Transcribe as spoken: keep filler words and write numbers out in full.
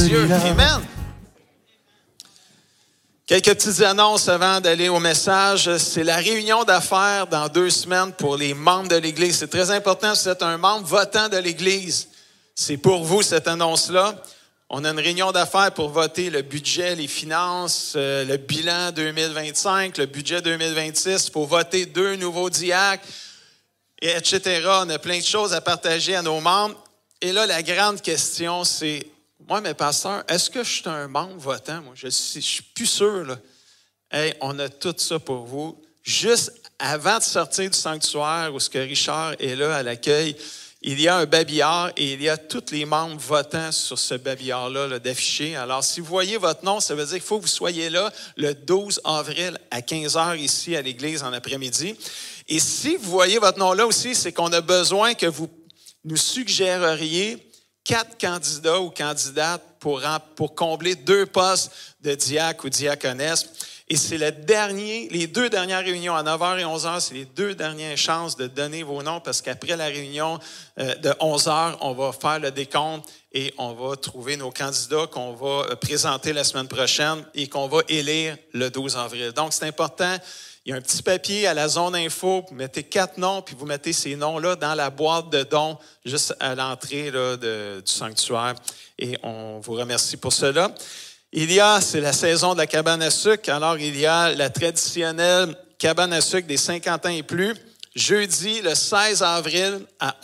Dieu. Amen. Quelques petites annonces avant d'aller au message. C'est la réunion d'affaires dans deux semaines pour les membres de l'Église. C'est très important si vous êtes un membre votant de l'Église. C'est pour vous cette annonce-là. On a une réunion d'affaires pour voter le budget, les finances, euh, le bilan deux mille vingt-cinq, le budget deux mille vingt-six, pour voter deux nouveaux diacres, et et On a plein de choses à partager à nos membres. Et là, la grande question, c'est, moi, mes pasteurs, est-ce que je suis un membre votant? Moi, je suis, je suis plus sûr, là. Hey, on a tout ça pour vous. Juste avant de sortir du sanctuaire, où ce que Richard est là à l'accueil, il y a un babillard et il y a tous les membres votants sur ce babillard-là là, d'afficher. Alors, si vous voyez votre nom, ça veut dire qu'il faut que vous soyez là le douze avril à quinze heures ici à l'église en après-midi. Et si vous voyez votre nom là aussi, c'est qu'on a besoin que vous nous suggéreriez quatre candidats ou candidates pour, pour combler deux postes de diacre ou diaconesse. Et c'est le dernier, les deux dernières réunions à neuf heures et onze heures, c'est les deux dernières chances de donner vos noms parce qu'après la réunion euh, de onze heures, on va faire le décompte et on va trouver nos candidats qu'on va présenter la semaine prochaine et qu'on va élire le douze avril. Donc, c'est important. Il y a un petit papier à la zone info, vous mettez quatre noms, puis vous mettez ces noms-là dans la boîte de dons, juste à l'entrée là, de, du sanctuaire. Et on vous remercie pour cela. Il y a, c'est la saison de la cabane à sucre, alors il y a la traditionnelle cabane à sucre des cinquante ans et plus, jeudi le seize avril à